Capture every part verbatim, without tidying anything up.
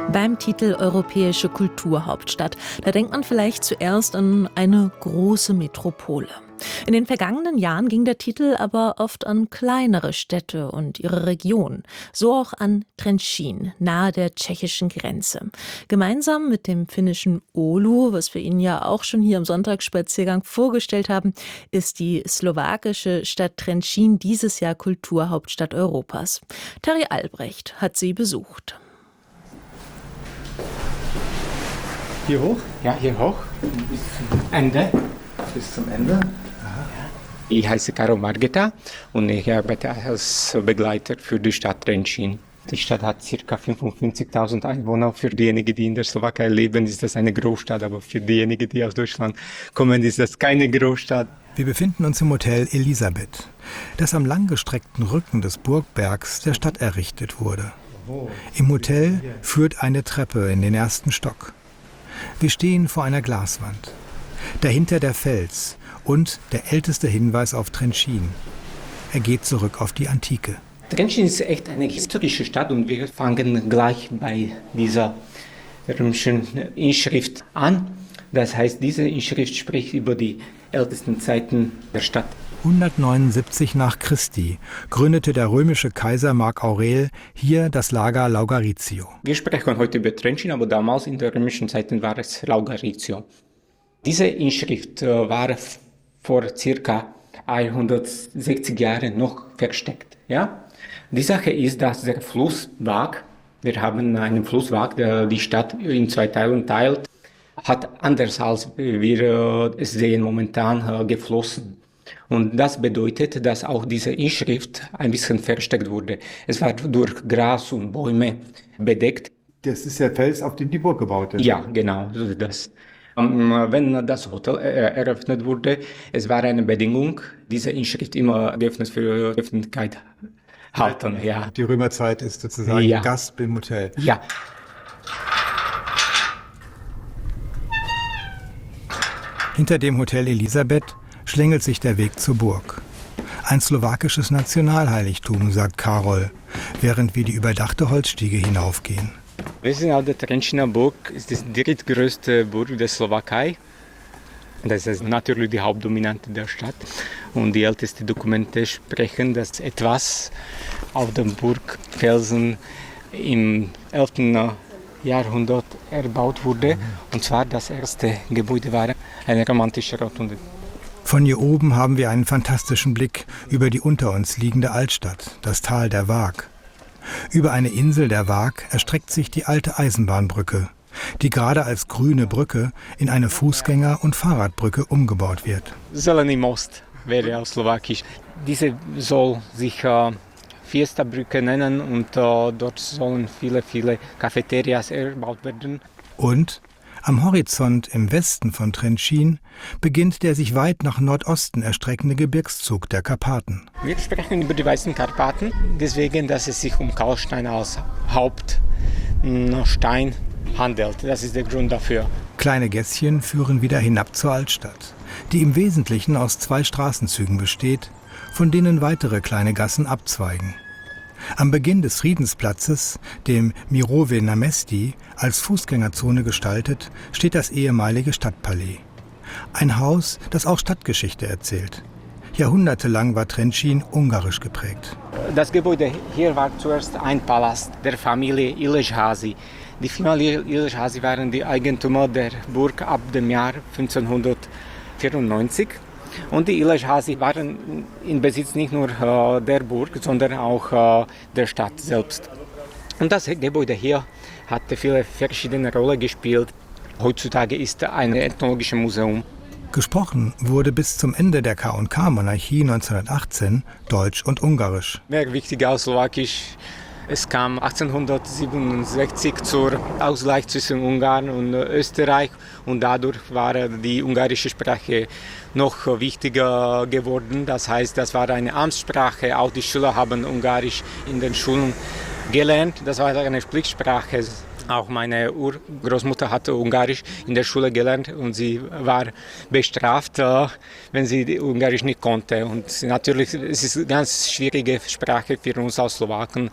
Beim Titel Europäische Kulturhauptstadt, da denkt man vielleicht zuerst an eine große Metropole. In den vergangenen Jahren ging der Titel aber oft an kleinere Städte und ihre Region. So auch an Trenčín, nahe der tschechischen Grenze. Gemeinsam mit dem finnischen Oulu, was wir Ihnen ja auch schon hier im Sonntagsspaziergang vorgestellt haben, ist die slowakische Stadt Trenčín dieses Jahr Kulturhauptstadt Europas. Terry Albrecht hat sie besucht. Hier hoch? Ja, hier hoch. Bis zum Ende. Bis zum Ende? Aha. Ich heiße Karo Margeta und ich arbeite als Begleiter für die Stadt Trenčín. Die Stadt hat ca. fünfundfünfzigtausend Einwohner. Für diejenigen, die in der Slowakei leben, ist das eine Großstadt, aber für diejenigen, die aus Deutschland kommen, ist das keine Großstadt. Wir befinden uns im Hotel Elisabeth, das am langgestreckten Rücken des Burgbergs der Stadt errichtet wurde. Im Hotel führt eine Treppe in den ersten Stock. Wir stehen vor einer Glaswand. Dahinter der Fels und der älteste Hinweis auf Trenčín. Er geht zurück auf die Antike. Trenčín ist echt eine historische Stadt und wir fangen gleich bei dieser römischen Inschrift an. Das heißt, diese Inschrift spricht über die ältesten Zeiten der Stadt. hundertneunundsiebzig nach Christi gründete der römische Kaiser Mark Aurel hier das Lager Laugaritio. Wir sprechen heute über Trenčín, aber damals in der römischen Zeiten war es Laugaritio. Diese Inschrift war vor circa hundertsechzig Jahren noch versteckt. Ja? Die Sache ist, dass der Fluss Waag, wir haben einen Fluss Waag, der die Stadt in zwei Teilen teilt, hat anders als wir es sehen momentan geflossen. Und das bedeutet, dass auch diese Inschrift ein bisschen versteckt wurde. Es war durch Gras und Bäume bedeckt. Das ist der Fels, auf dem die Burg gebaut ist. Ja, genau. Das. Wenn das Hotel eröffnet wurde, es war eine Bedingung, diese Inschrift immer geöffnet für die Öffentlichkeit halten. Ja. Die Römerzeit ist sozusagen ja. Gast im Hotel. Ja. Hinter dem Hotel Elisabeth schlängelt sich der Weg zur Burg. Ein slowakisches Nationalheiligtum, sagt Karol, während wir die überdachte Holzstiege hinaufgehen. Wir sind auf der Trenčíner Burg, ist die drittgrößte Burg der Slowakei. Das ist natürlich die Hauptdominante der Stadt. Und die ältesten Dokumente sprechen, dass etwas auf dem Burgfelsen im elften Jahrhundert erbaut wurde. Und zwar das erste Gebäude war eine romantische Rotunde. Von hier oben haben wir einen fantastischen Blick über die unter uns liegende Altstadt, das Tal der Waag. Über eine Insel der Waag erstreckt sich die alte Eisenbahnbrücke, die gerade als grüne Brücke in eine Fußgänger- und Fahrradbrücke umgebaut wird. Zelený most wäre auf Slowakisch. Diese soll sich äh, Fiesta-Brücke nennen und äh, dort sollen viele, viele Cafeterias erbaut werden. Und am Horizont im Westen von Trenčín beginnt der sich weit nach Nordosten erstreckende Gebirgszug der Karpaten. Wir sprechen über die Weißen Karpaten, deswegen, dass es sich um Kalkstein als Hauptstein handelt. Das ist der Grund dafür. Kleine Gässchen führen wieder hinab zur Altstadt, die im Wesentlichen aus zwei Straßenzügen besteht, von denen weitere kleine Gassen abzweigen. Am Beginn des Friedensplatzes, dem Mirowe Náměstí, als Fußgängerzone gestaltet, steht das ehemalige Stadtpalais. Ein Haus, das auch Stadtgeschichte erzählt. Jahrhundertelang war Trenčín ungarisch geprägt. Das Gebäude hier war zuerst ein Palast der Familie Ilesházy. Die Familie Ilesházy waren die Eigentümer der Burg ab dem Jahr fünfzehnhundertvierundneunzig. Und die Ilesházy waren in Besitz nicht nur äh, der Burg, sondern auch äh, der Stadt selbst. Und das Gebäude hier hatte viele verschiedene Rollen gespielt. Heutzutage ist ein ethnologisches Museum. Gesprochen wurde bis zum Ende der K und K-Monarchie neunzehnhundertachtzehn Deutsch und Ungarisch. Mehr wichtig als Slowakisch. Es kam achtzehnhundertsiebenundsechzig zur Ausgleich zwischen Ungarn und Österreich und dadurch war die ungarische Sprache noch wichtiger geworden. Das heißt, das war eine Amtssprache. Auch die Schüler haben Ungarisch in den Schulen gelernt. Das war eine Pflichtsprache. Auch meine Urgroßmutter hatte Ungarisch in der Schule gelernt und sie war bestraft, wenn sie Ungarisch nicht konnte. Und natürlich es ist eine ganz schwierige Sprache für uns als Slowaken.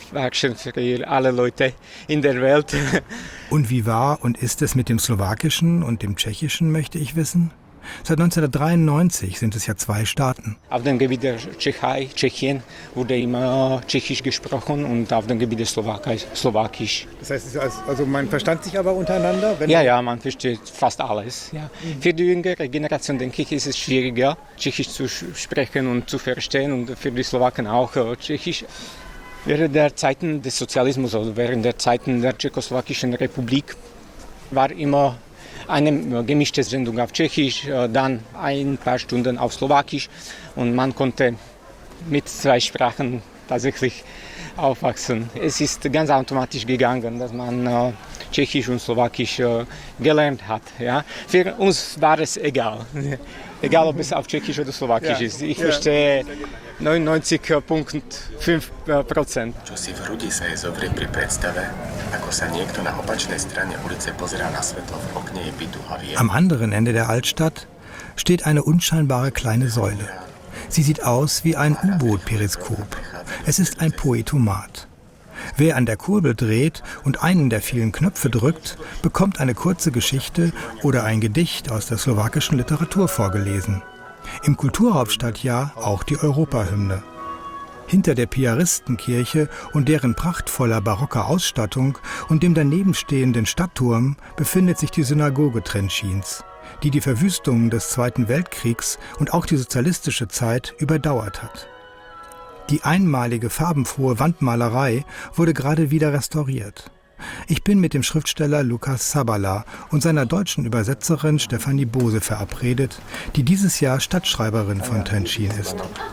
Aufwachsen für alle Leute in der Welt. Und wie war und ist es mit dem Slowakischen und dem Tschechischen, möchte ich wissen? Seit neunzehnhundertdreiundneunzig sind es ja zwei Staaten. Auf dem Gebiet der Tschechei, Tschechien, wurde immer Tschechisch gesprochen und auf dem Gebiet der Slowakei Slowakisch. Das heißt, also man verstand sich aber untereinander? Wenn ja, ja, man versteht fast alles. Ja. Mhm. Für die jüngere Generation, denke ich, ist es schwieriger, Tschechisch zu sprechen und zu verstehen und für die Slowaken auch Tschechisch. Während der Zeiten des Sozialismus oder während der Zeiten der Tschechoslowakischen Republik war immer eine gemischte Sendung auf Tschechisch, dann ein paar Stunden auf Slowakisch und man konnte mit zwei Sprachen tatsächlich aufwachsen. Es ist ganz automatisch gegangen, dass man äh, Tschechisch und Slowakisch äh, gelernt hat. Ja. Für uns war es egal, egal ob es auf Tschechisch oder Slowakisch ja. ist. Ich ja. verstehe neunundneunzig Komma fünf Prozent. Čo si v hrudi sa je zovrie pri predstave, ako sa niekto na opačnej strane ulice pozerá na svetlo v okne jej bytu a vie. Am anderen Ende der Altstadt steht eine unscheinbare kleine Säule. Sie sieht aus wie ein U-Boot-Periskop. Es ist ein Poetomat. Wer an der Kurbel dreht und einen der vielen Knöpfe drückt, bekommt eine kurze Geschichte oder ein Gedicht aus der slowakischen Literatur vorgelesen. Im Kulturhauptstadtjahr auch die Europahymne. Hinter der Piaristenkirche und deren prachtvoller barocker Ausstattung und dem daneben stehenden Stadtturm befindet sich die Synagoge Trenčíns, die die Verwüstungen des Zweiten Weltkriegs und auch die sozialistische Zeit überdauert hat. Die einmalige farbenfrohe Wandmalerei wurde gerade wieder restauriert. Ich bin mit dem Schriftsteller Lukas Sabala und seiner deutschen Übersetzerin Stefanie Bose verabredet, die dieses Jahr Stadtschreiberin von Trenčín ist.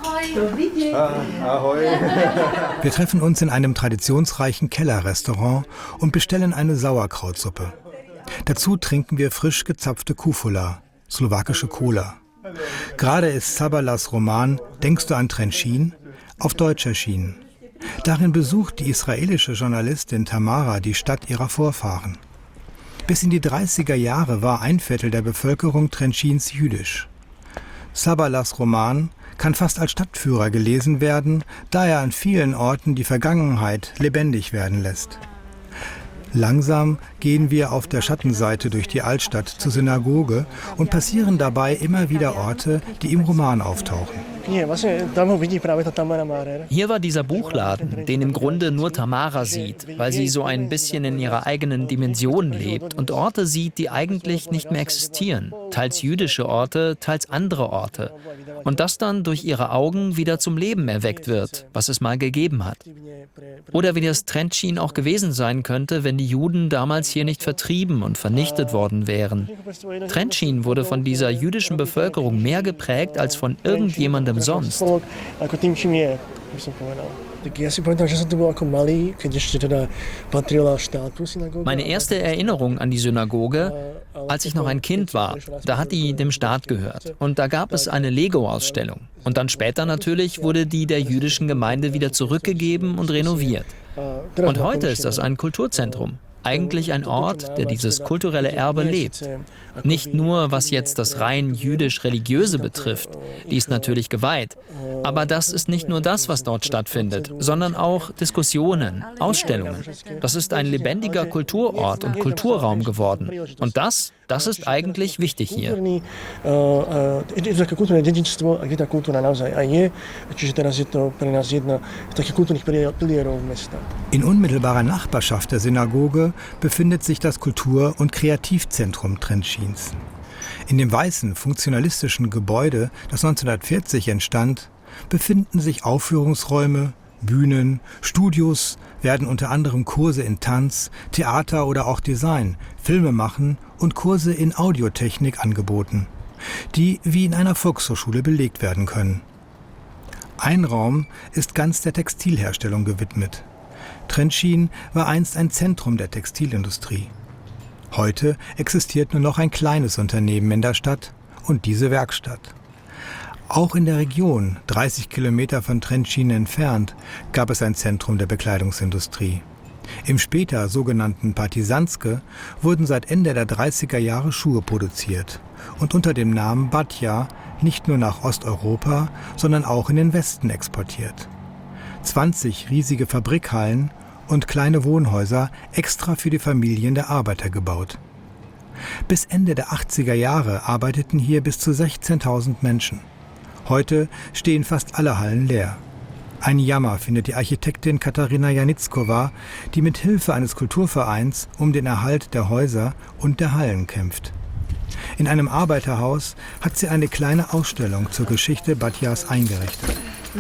Wir treffen uns in einem traditionsreichen Kellerrestaurant und bestellen eine Sauerkrautsuppe. Dazu trinken wir frisch gezapfte Kufula, slowakische Cola. Gerade ist Sabalas Roman »Denkst du an Trenčín?« auf Deutsch erschienen. Darin besucht die israelische Journalistin Tamara die Stadt ihrer Vorfahren. Bis in die dreißiger Jahre war ein Viertel der Bevölkerung Trenčíns jüdisch. Sabalas Roman kann fast als Stadtführer gelesen werden, da er an vielen Orten die Vergangenheit lebendig werden lässt. Langsam gehen wir auf der Schattenseite durch die Altstadt zur Synagoge und passieren dabei immer wieder Orte, die im Roman auftauchen. Hier war dieser Buchladen, den im Grunde nur Tamara sieht, weil sie so ein bisschen in ihrer eigenen Dimension lebt und Orte sieht, die eigentlich nicht mehr existieren. Teils jüdische Orte, teils andere Orte. Und das dann durch ihre Augen wieder zum Leben erweckt wird, was es mal gegeben hat. Oder wie das Trenčín auch gewesen sein könnte, wenn die Juden damals hier nicht vertrieben und vernichtet worden wären. Trenčín wurde von dieser jüdischen Bevölkerung mehr geprägt als von irgendjemandem sonst. Meine erste Erinnerung an die Synagoge, als ich noch ein Kind war, da hat die dem Staat gehört. Und da gab es eine Lego-Ausstellung. Und dann später natürlich wurde die der jüdischen Gemeinde wieder zurückgegeben und renoviert. Und heute ist das ein Kulturzentrum. Eigentlich ein Ort, der dieses kulturelle Erbe lebt. Nicht nur, was jetzt das rein jüdisch-religiöse betrifft, die ist natürlich geweiht. Aber das ist nicht nur das, was dort stattfindet, sondern auch Diskussionen, Ausstellungen. Das ist ein lebendiger Kulturort und Kulturraum geworden. Und das, das ist eigentlich wichtig hier. In unmittelbarer Nachbarschaft der Synagoge befindet sich das Kultur- und Kreativzentrum Trenčíns. In dem weißen, funktionalistischen Gebäude, das neunzehnhundertvierzig entstand, befinden sich Aufführungsräume, Bühnen, Studios, werden unter anderem Kurse in Tanz, Theater oder auch Design, Filmemachen und Kurse in Audiotechnik angeboten, die wie in einer Volkshochschule belegt werden können. Ein Raum ist ganz der Textilherstellung gewidmet. Trenčín war einst ein Zentrum der Textilindustrie. Heute existiert nur noch ein kleines Unternehmen in der Stadt und diese Werkstatt. Auch in der Region, dreißig Kilometer von Trenčín entfernt, gab es ein Zentrum der Bekleidungsindustrie. Im später sogenannten Partizánske wurden seit Ende der dreißiger Jahre Schuhe produziert und unter dem Namen Baťa nicht nur nach Osteuropa, sondern auch in den Westen exportiert. zwanzig riesige Fabrikhallen und kleine Wohnhäuser extra für die Familien der Arbeiter gebaut. Bis Ende der achtziger Jahre arbeiteten hier bis zu sechzehntausend Menschen. Heute stehen fast alle Hallen leer. Ein Jammer findet die Architektin Katarina Janickowa, die mit Hilfe eines Kulturvereins um den Erhalt der Häuser und der Hallen kämpft. In einem Arbeiterhaus hat sie eine kleine Ausstellung zur Geschichte Badjas eingerichtet.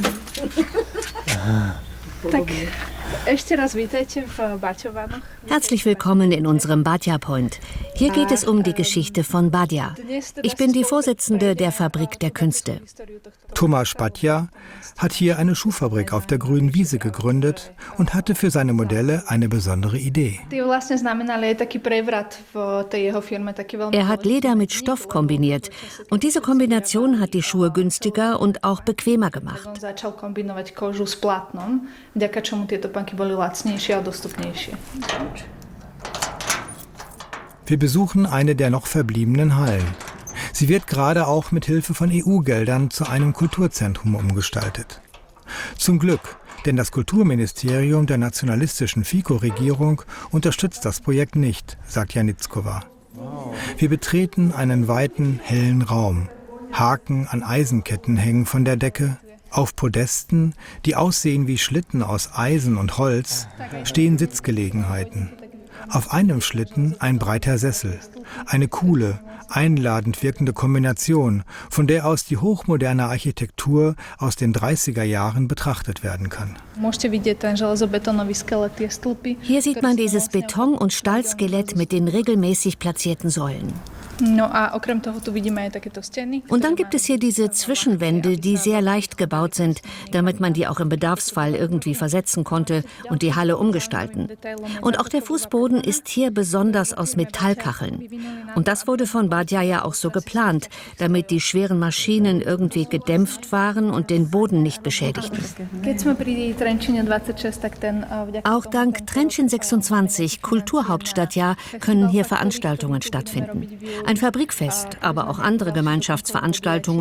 Herzlich willkommen in unserem Badja Point. Hier geht es um die Geschichte von Badja. Ich bin die Vorsitzende der Fabrik der Künste. Tomáš Badja hat hier eine Schuhfabrik auf der grünen Wiese gegründet und hatte für seine Modelle eine besondere Idee. Er hat Leder mit Stoff kombiniert und diese Kombination hat die Schuhe günstiger und auch bequemer gemacht. Wir besuchen eine der noch verbliebenen Hallen. Sie wird gerade auch mit Hilfe von E U-Geldern zu einem Kulturzentrum umgestaltet. Zum Glück, denn das Kulturministerium der nationalistischen Fico-Regierung unterstützt das Projekt nicht, sagt Janickowa. Wir betreten einen weiten, hellen Raum. Haken an Eisenketten hängen von der Decke. Auf Podesten, die aussehen wie Schlitten aus Eisen und Holz, stehen Sitzgelegenheiten. Auf einem Schlitten ein breiter Sessel, eine coole, einladend wirkende Kombination, von der aus die hochmoderne Architektur aus den dreißiger Jahren betrachtet werden kann. Hier sieht man dieses Beton- und Stahlskelett mit den regelmäßig platzierten Säulen. Und dann gibt es hier diese Zwischenwände, die sehr leicht gebaut sind, damit man die auch im Bedarfsfall irgendwie versetzen konnte und die Halle umgestalten. Und auch der Fußboden ist hier besonders aus Metallkacheln. Und das wurde von Badja ja auch so geplant, damit die schweren Maschinen irgendwie gedämpft waren und den Boden nicht beschädigten. Auch dank Trenčín sechsundzwanzig, Kulturhauptstadtjahr, können hier Veranstaltungen stattfinden. Ein Fabrikfest, aber auch andere Gemeinschaftsveranstaltungen